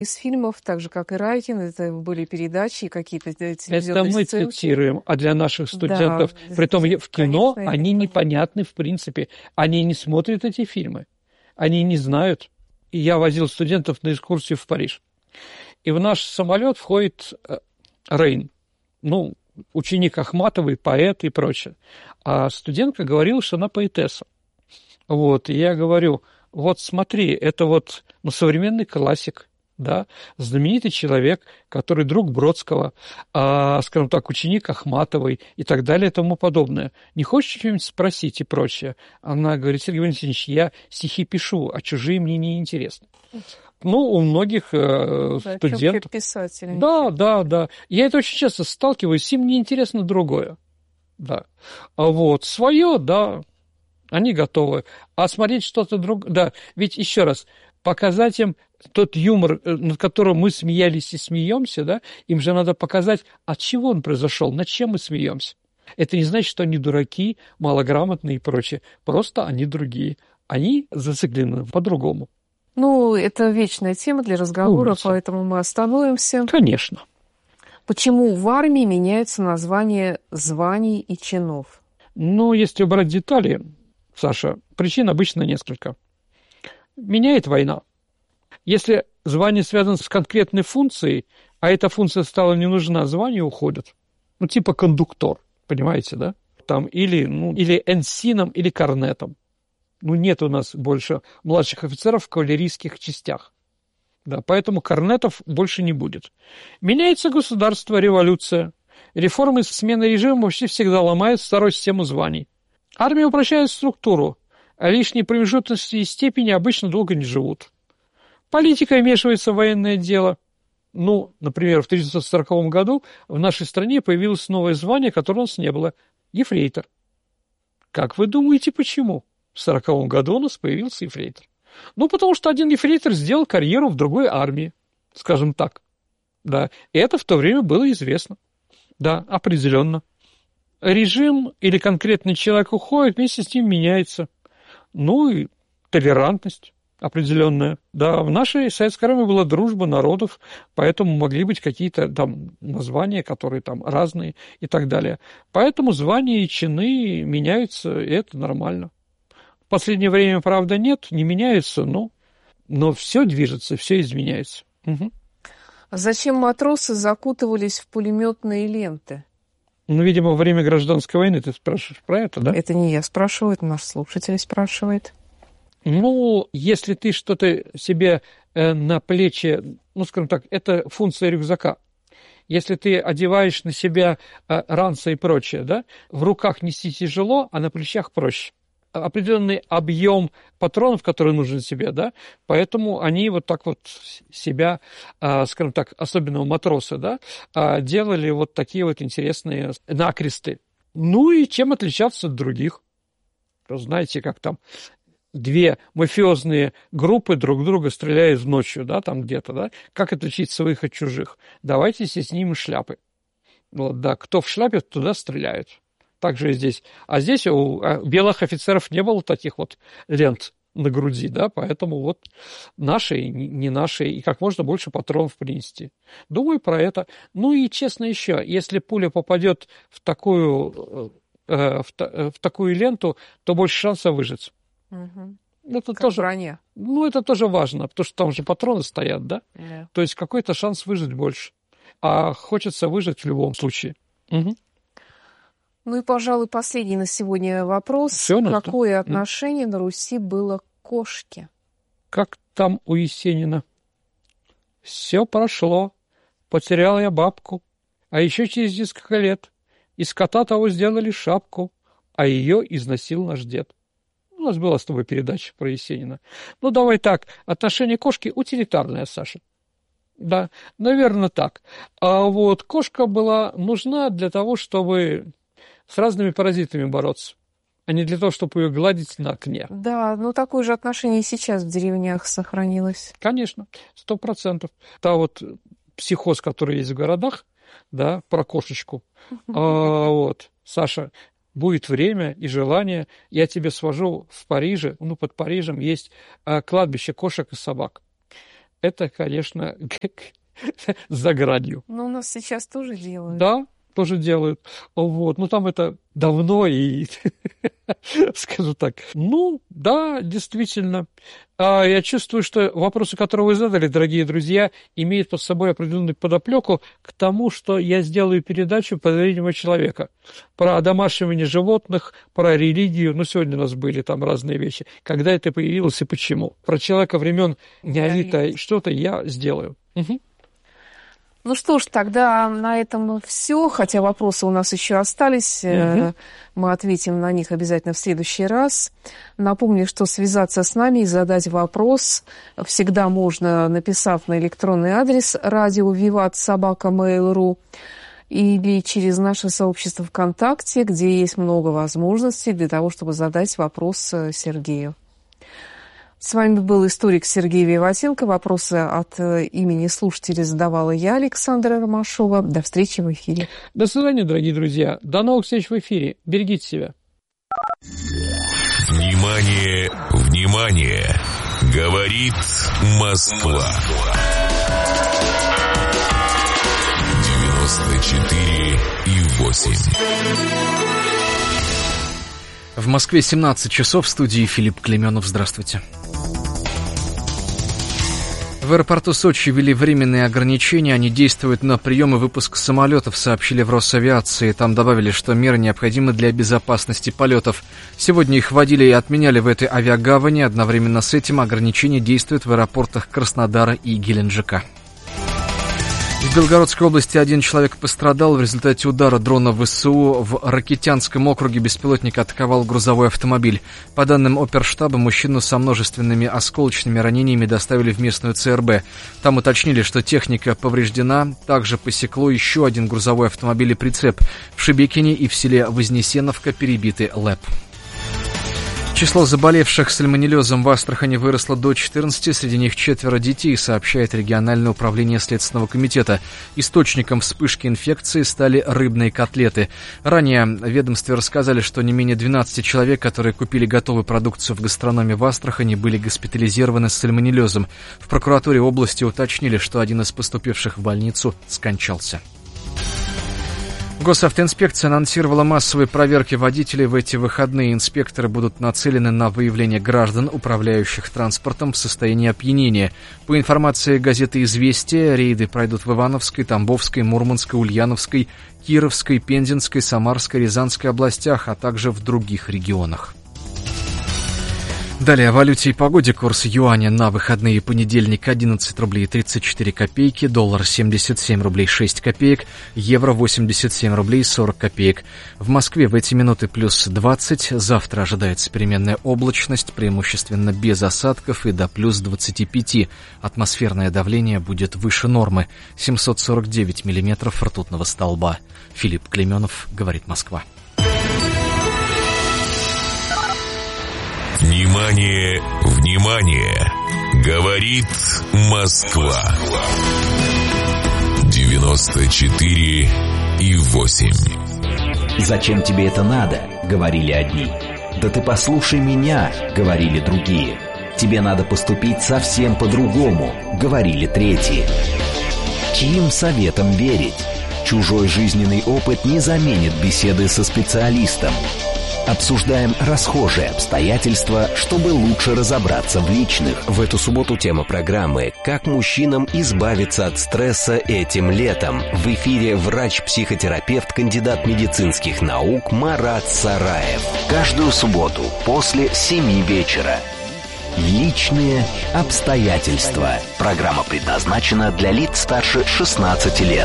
Из фильмов, так же, как и Райкин, это были передачи, какие-то телевизионные Это мы ссылки. цитируем, а для наших студентов, Да, притом в кино, конечно, они непонятны в принципе. Они не смотрят эти фильмы, они не знают. И я возил студентов на экскурсию в Париж. И в наш самолет входит Рейн, ученик Ахматовой, поэт и прочее. А студентка говорила, что она поэтесса. И я говорю, смотри, это современный классик, да, знаменитый человек, который друг Бродского, скажем так, ученик Ахматовой и так далее и тому подобное. Не хочешь что-нибудь спросить и прочее? Она говорит, Сергей Валентинович, я стихи пишу, а чужие мне не интересны. У многих студентов. Писатель. Да. Я это очень часто сталкиваюсь, им не интересно другое. Да. Свое, да, они готовы. А смотреть что-то другое, да, ведь еще раз, показать им тот юмор, над которым мы смеялись и смеемся, да, им же надо показать, от чего он произошел, над чем мы смеемся. Это не значит, что они дураки, малограмотные и прочее. Просто они другие. Они зациклены по-другому. Это вечная тема для разговора, поэтому мы остановимся. Конечно. Почему в армии меняются названия званий и чинов? Если убрать детали, Саша, причин обычно несколько. Меняет война. Если звание связано с конкретной функцией, а эта функция стала не нужна, звание уходит. Типа кондуктор, понимаете, да? Или энсином, или корнетом. Нет у нас больше младших офицеров в кавалерийских частях. Да, поэтому корнетов больше не будет. Меняется государство, революция. Реформы, смена режима почти всегда ломают старую систему званий. Армия упрощает структуру, а лишние промежуточности и степени обычно долго не живут. Политика вмешивается в военное дело. Например, в 1940 году в нашей стране появилось новое звание, которого у нас не было – ефрейтор. Как вы думаете, почему? В 1940 году у нас появился ефрейтор. Потому что один ефрейтор сделал карьеру в другой армии, скажем так. Да, и это в то время было известно. Да, определенно. Режим или конкретный человек уходит, вместе с ним меняется. И толерантность определенная. Да, в нашей советской армии была дружба народов, поэтому могли быть какие-то там названия, которые там разные и так далее. Поэтому звания и чины меняются, и это нормально. В последнее время, правда, нет, не меняется, но все движется, все изменяется. Угу. Зачем матросы закутывались в пулеметные ленты? Видимо, во время гражданской войны ты спрашиваешь про это, да? Это не я спрашиваю, это наш слушатель спрашивает. Если ты что-то себе на плечи, скажем так, это функция рюкзака. Если ты одеваешь на себя ранцы и прочее, да, в руках нести тяжело, а на плечах проще. Определенный объем патронов, который нужен себе, да, поэтому они себя, скажем так, особенно у матроса, да, делали такие интересные накресты. И чем отличаться от других? Знаете, как там две мафиозные группы друг друга стреляют ночью, да, там где-то, да, как отличить своих от чужих? Давайте снимем шляпы. Да, кто в шляпе, туда стреляют. Так же и здесь. А здесь у белых офицеров не было таких лент на груди, да, поэтому наши и не наши, и как можно больше патронов принести. Думаю про это. И честно еще, если пуля попадет в такую ленту, то больше шансов выжить. Угу. Это как тоже, броня. Это тоже важно, потому что там же патроны стоят, да? Yeah. То есть какой-то шанс выжить больше. А хочется выжить в любом случае. Угу. И, пожалуй, последний на сегодня вопрос. Всё, какое отношение на Руси было к кошке? Как там у Есенина? Все прошло, потерял я бабку, а еще через несколько лет из кота того сделали шапку, а ее износил наш дед. У нас была с тобой передача про Есенина. Давай так, отношение кошки утилитарное, Саша. Да, наверное, так. А кошка была нужна для того, чтобы с разными паразитами бороться, а не для того, чтобы ее гладить на окне. Да, такое же отношение и сейчас в деревнях сохранилось. Конечно, 100%. Та психоз, который есть в городах, да, про кошечку. Саша, будет время и желание, я тебя свожу в Париже, под Парижем есть кладбище кошек и собак. это, конечно, за гранью. Но у нас сейчас тоже делают. Да, тоже делают. Вот. Ну, там это давно и, скажу так, ну, да, действительно. Я чувствую, что вопросы, которые вы задали, дорогие друзья, имеют под собой определенную подоплеку к тому, что я сделаю передачу про древнего человека, про одомашивание животных, про религию. Ну, сегодня у нас были там разные вещи. Когда это появилось и почему. Про человека времен неолита что-то я сделаю. Угу. Ну что ж, тогда на этом все, хотя вопросы у нас еще остались, мы ответим на них обязательно в следующий раз. Напомню, что связаться с нами и задать вопрос всегда можно, написав на электронный адрес radio@vivat@mail.ru или через наше сообщество ВКонтакте, где есть много возможностей для того, чтобы задать вопрос Сергею. С вами был историк Сергей Виватенко. Вопросы от имени слушателей задавала я, Александра Ромашова. До встречи в эфире. До свидания, дорогие друзья. До новых встреч в эфире. Берегите себя. Внимание, внимание! Говорит Москва. 94,8. В Москве 17 часов, в студии Филипп Клеменов. Здравствуйте. В аэропорту Сочи ввели временные ограничения. Они действуют на прием и выпуск самолетов, сообщили в Росавиации. Там добавили, что меры необходимы для безопасности полетов. Сегодня их вводили и отменяли в этой авиагавани. Одновременно с этим ограничения действуют в аэропортах Краснодара и Геленджика. В Белгородской области один человек пострадал. В результате удара дрона ВСУ в Ракитянском округе беспилотник атаковал грузовой автомобиль. По данным оперштаба, мужчину со множественными осколочными ранениями доставили в местную ЦРБ. Там уточнили, что техника повреждена. Также посекло еще один грузовой автомобиль и прицеп. В Шебекине и в селе Вознесеновка перебиты ЛЭП. Число заболевших сальмонеллезом в Астрахани выросло до 14, среди них 4 детей, сообщает региональное управление Следственного комитета. Источником вспышки инфекции стали рыбные котлеты. Ранее в ведомстве рассказали, что не менее 12 человек, которые купили готовую продукцию в гастрономе в Астрахани, были госпитализированы с сальмонеллезом. В прокуратуре области уточнили, что один из поступивших в больницу скончался. Госавтоинспекция анонсировала массовые проверки водителей в эти выходные. Инспекторы будут нацелены на выявление граждан, управляющих транспортом в состоянии опьянения. По информации газеты «Известия», рейды пройдут в Ивановской, Тамбовской, Мурманской, Ульяновской, Кировской, Пензенской, Самарской, Рязанской областях, а также в других регионах. Далее о валюте и погоде. Курс юаня на выходные: понедельник 11 рублей 34 копейки, доллар 77 рублей 6 копеек, евро 87 рублей 40 копеек. В Москве в эти минуты плюс 20, завтра ожидается переменная облачность, преимущественно без осадков, и до плюс 25. Атмосферное давление будет выше нормы, 749 миллиметров ртутного столба. Филипп Клеменов, говорит Москва. Внимание, внимание! Говорит Москва. 94,8. «Зачем тебе это надо?» — говорили одни. «Да ты послушай меня!» — говорили другие. «Тебе надо поступить совсем по-другому!» — говорили третьи. Чьим советам верить? Чужой жизненный опыт не заменит беседы со специалистом. Обсуждаем расхожие обстоятельства, чтобы лучше разобраться в личных. В эту субботу тема программы «Как мужчинам избавиться от стресса этим летом». В эфире врач-психотерапевт, кандидат медицинских наук Марат Сараев. Каждую субботу после 7 вечера. Личные обстоятельства. Программа предназначена для лиц старше 16 лет.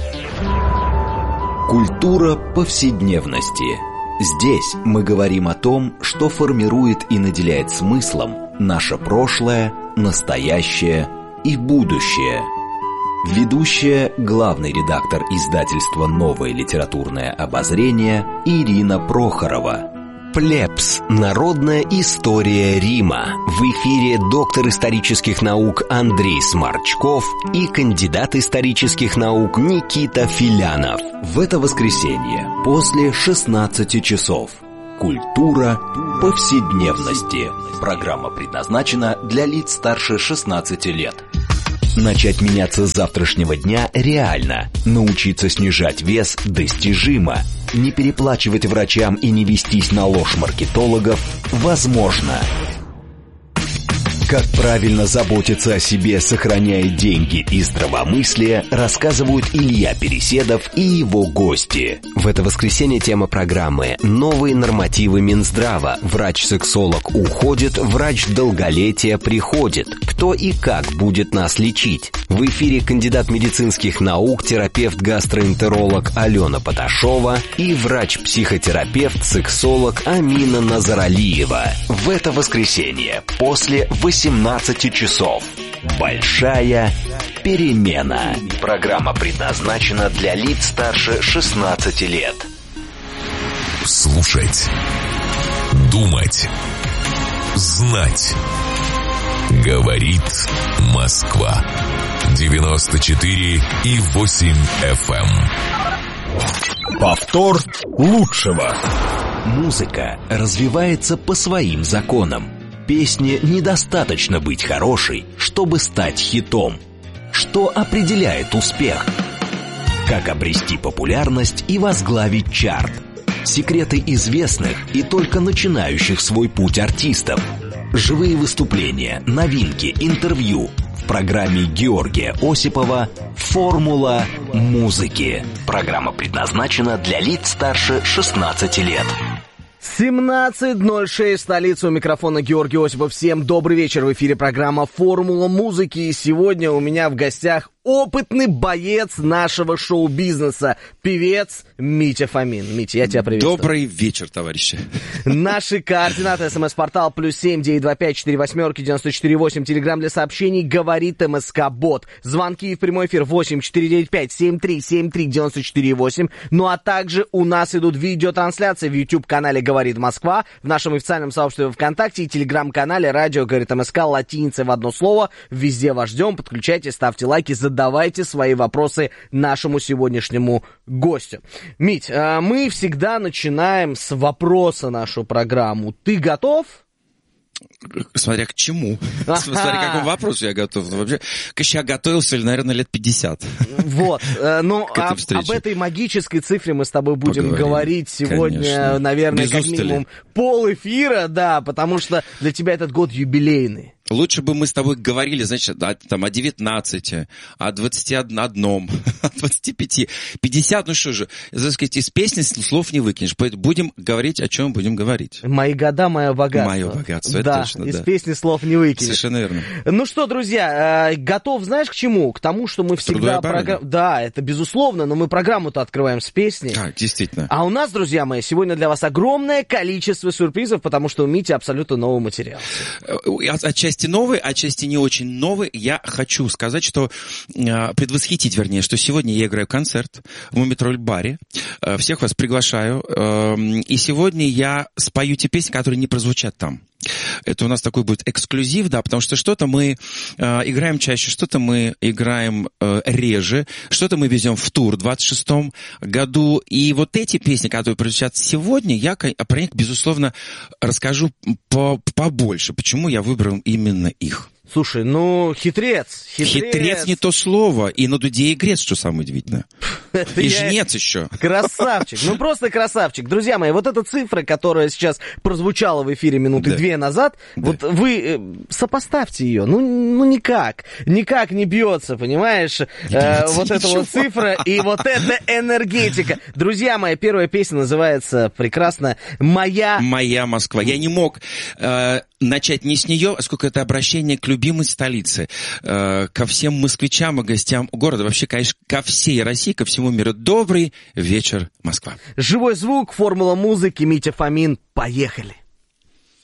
Культура повседневности. Здесь мы говорим о том, что формирует и наделяет смыслом наше прошлое, настоящее и будущее. Ведущая, главный редактор издательства «Новое литературное обозрение» Ирина Прохорова. Плебс. Народная история Рима. В эфире доктор исторических наук Андрей Сморчков и кандидат исторических наук Никита Филянов. В это воскресенье после 16 часов. Культура повседневности. Программа предназначена для лиц старше 16 лет. Начать меняться с завтрашнего дня реально. Научиться снижать вес достижимо. Не переплачивать врачам и не вестись на ложь маркетологов возможно. Как правильно заботиться о себе, сохраняя деньги и здравомыслие, рассказывают Илья Переседов и его гости. В это воскресенье тема программы «Новые нормативы Минздрава». Врач-сексолог уходит, врач долголетия приходит. Кто и как будет нас лечить? В эфире кандидат медицинских наук, терапевт-гастроэнтеролог Алена Поташова и врач-психотерапевт, сексолог Амина Назаралиева. В это воскресенье после 18 часов. Большая перемена. Программа предназначена для лиц старше 16 лет. Слушать, думать, знать. Говорит Москва. 94,8 FM. Повтор лучшего. Музыка развивается по своим законам. Песне недостаточно быть хорошей, чтобы стать хитом. Что определяет успех? Как обрести популярность и возглавить чарт? Секреты известных и только начинающих свой путь артистов. Живые выступления, новинки, интервью. В программе Георгия Осипова «Формула музыки». Программа предназначена для лиц старше 16 лет. 17:06, столица, у микрофона Георгий Осипов. Всем добрый вечер, в эфире программа «Формула музыки». И сегодня у меня в гостях опытный боец нашего шоу-бизнеса, певец Митя Фомин. Митя, я тебя приветствую. Добрый вечер, товарищи. Наши координаты: СМС-портал +7 925 48 94 8. Телеграм для сообщений «Говорит МСК-бот». Звонки в прямой эфир 8 495 73 73 94 8. Ну а также у нас идут видеотрансляции в YouTube-канале «Говорит Москва», в нашем официальном сообществе ВКонтакте и Телеграм-канале «Радио Говорит МСК» латиницей в одно слово. Везде вас ждем. Подключайтесь, ставьте лайки, задавайте свои вопросы нашему сегодняшнему гостю. Мить, мы всегда начинаем с вопроса нашу программу. Ты готов? Смотря к чему. Смотря к какому вопросу я готов. Вообще, конечно, я готовился, наверное, лет 50. Вот. Ну, об этой магической цифре мы с тобой будем говорить сегодня, конечно. Наверное, как минимум пол-эфира, да, потому что для тебя этот год юбилейный. Лучше бы мы с тобой говорили, значит, о 19, о 21, о 25, 50, ну что же, так сказать, из песни слов не выкинешь. Поэтому будем говорить, о чем будем говорить. Мои года, мое богатство. Мое богатство, да, это точно, из песни слов не выкинешь. Совершенно верно. Ну что, друзья, готов, знаешь, к чему? К тому, что мы всегда... Да, это безусловно, но мы программу-то открываем с песни. А, действительно. А у нас, друзья мои, сегодня для вас огромное количество сюрпризов, потому что у Мити абсолютно новый материал. Отчасти новый, отчасти не очень новый. Я хочу сказать, что предвосхитить, вернее, что сегодня я играю концерт в Мумитроль-баре. Всех вас приглашаю. И сегодня я спою те песни, которые не прозвучат там. Это у нас такой будет эксклюзив, да, потому что что-то мы играем чаще, что-то мы играем реже, что-то мы везем в тур в 26-м году. И вот эти песни, которые прозвучат сегодня, я про них, безусловно, расскажу побольше, почему я выбрал именно их. Слушай, ну, хитрец. Хитрец не то слово. И на дуде игрец, что самое удивительное. И жнец еще. Красавчик. Ну, просто красавчик. Друзья мои, вот эта цифра, которая сейчас прозвучала в эфире минуты 2 назад, вот вы сопоставьте ее. Ну, никак. Никак не бьется, понимаешь? Вот эта вот цифра и вот эта энергетика. Друзья мои, первая песня называется прекрасно «Моя Москва». Я не мог начать не с нее, сколько это обращение к любимой столице, ко всем москвичам и гостям города, вообще, конечно, ко всей России, ко всему миру. Добрый вечер, Москва. Живой звук, формула музыки, Митя Фомин. Поехали.